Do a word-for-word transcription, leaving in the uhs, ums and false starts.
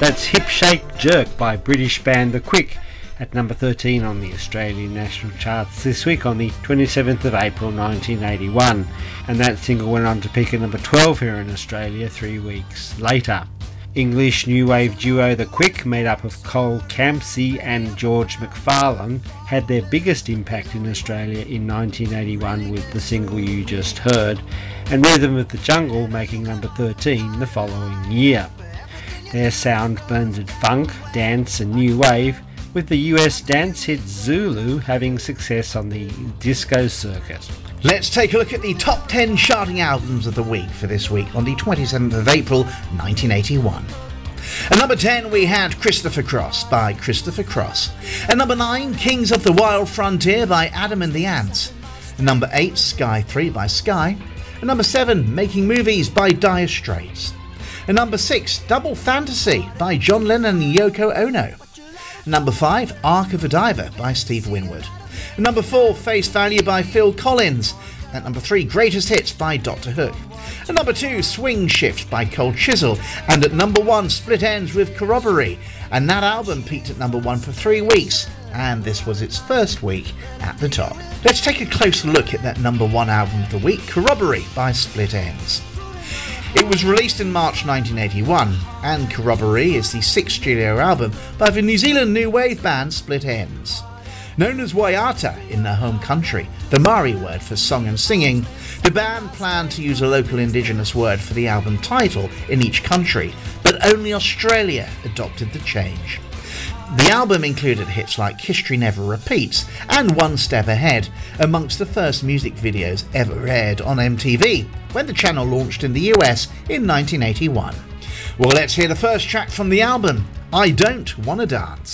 That's Hip Shake Jerk by British band The Quick, at number thirteen on the Australian national charts this week on the twenty-seventh of April nineteen eighty-one, and that single went on to peak at number twelve here in Australia three weeks later. English new wave duo The Quick, made up of Cole Campsey and George McFarlane, had their biggest impact in Australia in nineteen eighty-one with the single you just heard, and Rhythm of the Jungle making number thirteen the following year. Their sound blended funk, dance and new wave, with the U S dance hit Zulu having success on the disco circuit. Let's take a look at the top ten charting albums of the week for this week on the twenty-seventh of April nineteen eighty-one. At number ten we had Christopher Cross by Christopher Cross. At number nine, Kings of the Wild Frontier by Adam and the Ants. At number eight, Sky three by Sky. At number seven, Making Movies by Dire Straits. At number six, Double Fantasy by John Lennon and Yoko Ono. Number five, Ark of a Diver by Steve Winwood. Number four, Face Value by Phil Collins. At number three, Greatest Hits by Doctor Hook. At number two, Swing Shift by Cold Chisel. And at number one, Split Ends with Corroboree. And that album peaked at number one for three weeks. And this was its first week at the top. Let's take a closer look at that number one album of the week, Corroboree by Split Ends. It was released in March nineteen eighty-one, and Corroboree is the sixth studio album by the New Zealand new wave band Split Ends. Known as Waiata in their home country, the Maori word for song and singing, the band planned to use a local indigenous word for the album title in each country, but only Australia adopted the change. The album included hits like History Never Repeats and One Step Ahead, amongst the first music videos ever aired on M T V, when the channel launched in the U S in nineteen eighty-one. Well, let's hear the first track from the album, I Don't Wanna Dance.